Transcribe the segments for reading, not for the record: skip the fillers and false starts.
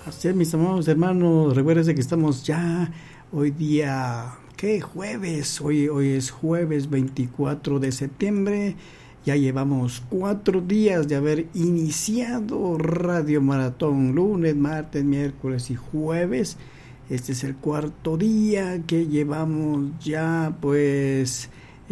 Así es, mis amados hermanos, recuérdense que estamos ya hoy día, ¿qué? Jueves, hoy es jueves 24 de septiembre, ya llevamos 4 días de haber iniciado Radio Maratón, lunes, martes, miércoles y jueves. Este es el 4.º día que llevamos ya, pues,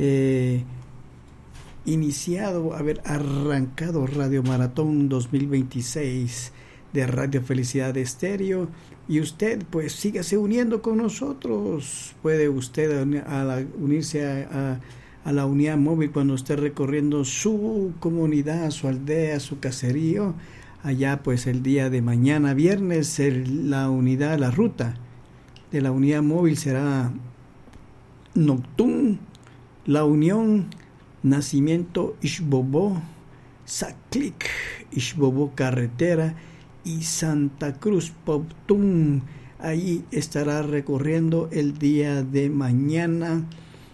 iniciado, haber arrancado Radio Maratón 2026 de Radio Felicidad Estéreo, y usted pues sígase uniendo con nosotros. Puede usted unirse a la unidad móvil cuando esté recorriendo su comunidad, su aldea, su caserío. Allá pues el día de mañana viernes la ruta de la unidad móvil será Noctún, La Unión, Nacimiento, Ixbobó, Saclic, Ixbobó Carretera y Santa Cruz Poptún. Ahí estará recorriendo el día de mañana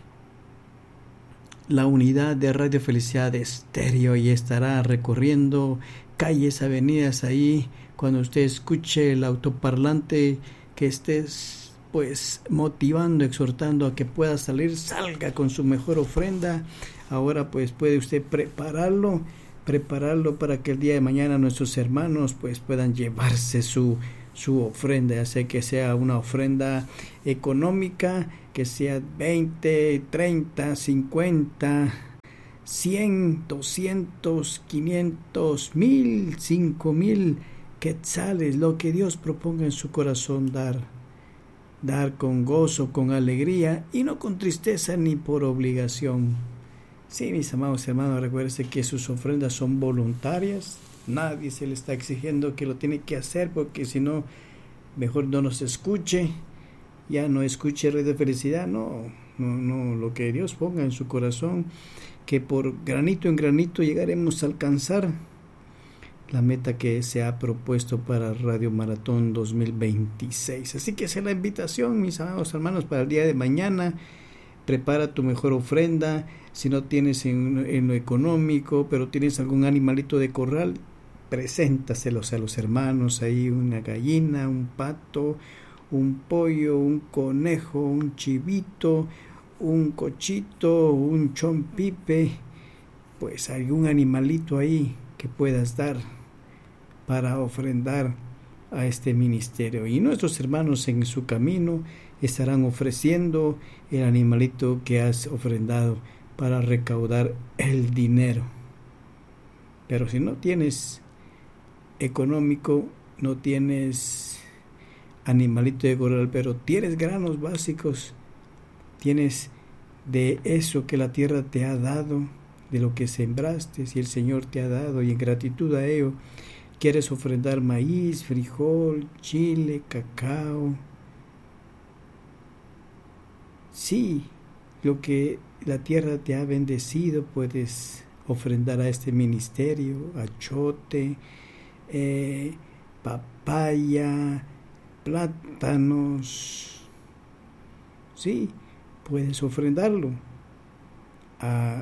la unidad de Radio Felicidad Estéreo, y estará recorriendo calles, avenidas. Ahí cuando usted escuche el autoparlante que estés pues motivando, exhortando a que pueda salir, salga con su mejor ofrenda. Ahora pues puede usted prepararlo para que el día de mañana nuestros hermanos pues puedan llevarse su ofrenda, ya sea que sea una ofrenda económica, que sea 20, 30, 50, 100, 200, 500, 1000, 5000 quetzales, lo que Dios proponga en su corazón dar con gozo, con alegría y no con tristeza ni por obligación. Sí, mis amados hermanos, recuérdense que sus ofrendas son voluntarias. Nadie se le está exigiendo que lo tiene que hacer, porque si no, mejor no nos escuche. Ya no escuche Radio Felicidad. No, lo que Dios ponga en su corazón, que por granito en granito llegaremos a alcanzar la meta que se ha propuesto para Radio Maratón 2026. Así que esa es la invitación, mis amados hermanos, para el día de mañana. Prepara tu mejor ofrenda. Si no tienes en lo económico, pero tienes algún animalito de corral, preséntaselos a los hermanos. Ahí una gallina, un pato, un pollo, un conejo, un chivito, un cochito, un chompipe, pues algún animalito ahí que puedas dar para ofrendar a este ministerio. Y nuestros hermanos en su camino estarán ofreciendo el animalito que has ofrendado para recaudar el dinero. Pero si no tienes económico, no tienes animalito de corral, pero tienes granos básicos, tienes de eso que la tierra te ha dado, de lo que sembraste, si el Señor te ha dado, y en gratitud a ello quieres ofrendar maíz, frijol, chile, cacao. Sí, lo que la tierra te ha bendecido, puedes ofrendar a este ministerio, achote, papaya, plátanos. Sí, puedes ofrendarlo a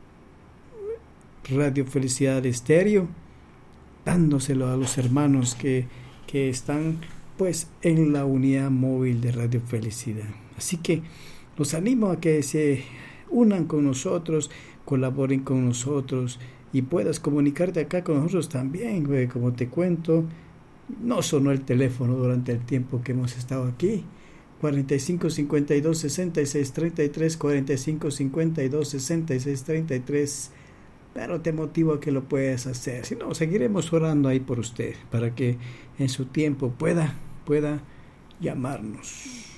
Radio Felicidad Estéreo, dándoselo a los hermanos que están pues en la unidad móvil de Radio Felicidad. Así que los animo a que se unan con nosotros, colaboren con nosotros y puedas comunicarte acá con nosotros también. Como te cuento, no sonó el teléfono durante el tiempo que hemos estado aquí. 45 52 66 33, 45 52 66 33, pero te motivo a que lo puedas hacer. Si no, seguiremos orando ahí por usted para que en su tiempo pueda llamarnos.